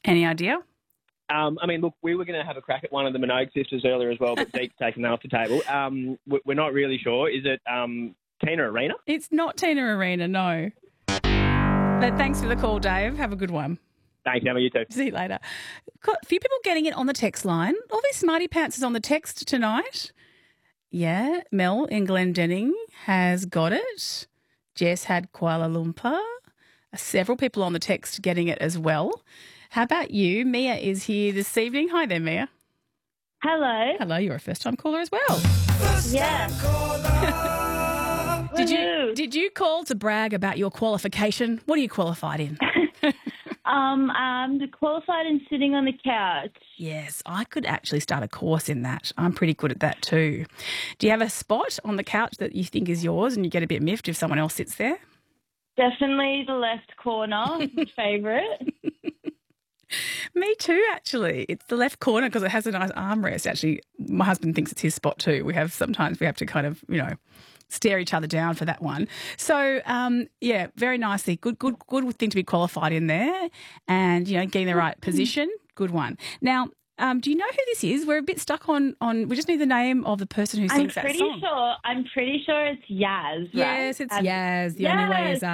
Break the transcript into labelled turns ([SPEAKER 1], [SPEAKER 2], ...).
[SPEAKER 1] Any idea?
[SPEAKER 2] I mean, look, we were going to have a crack at one of the Minogue sisters earlier as well, but Deke's taken that off the table. We're not really sure. Is it Tina Arena?
[SPEAKER 1] It's not Tina Arena, no. But thanks for the call, Dave. Have a good one.
[SPEAKER 2] Thanks, Emma. You too.
[SPEAKER 1] See you later. Got a few people getting it on the text line. All these smarty pants is on the text tonight. Yeah, Mel in Glendenning has got it. Jess had Kuala Lumpur. Several people on the text getting it as well. How about you? Mia is here this evening. Hi there, Mia.
[SPEAKER 3] Hello.
[SPEAKER 1] Hello, you're a first-time caller as well.
[SPEAKER 3] Yeah.
[SPEAKER 1] Did you call to brag about your qualification? What are you qualified in?
[SPEAKER 3] I'm qualified in sitting on the couch.
[SPEAKER 1] Yes, I could actually start a course in that. I'm pretty good at that too. Do you have a spot on the couch that you think is yours and you get a bit miffed if someone else sits there?
[SPEAKER 3] Definitely the left corner, favourite.
[SPEAKER 1] Me too, actually. It's the left corner because it has a nice armrest. Actually, my husband thinks it's his spot too. Sometimes we have to kind of, stare each other down for that one. So, yeah, very nicely. Good thing to be qualified in there and, getting the right position. Good one. Now, do you know who this is? We're a bit stuck on we just need the name of the person who sings that song.
[SPEAKER 3] I'm pretty sure it's Yaz, right?
[SPEAKER 1] Yes, it's Yaz. The only way is up.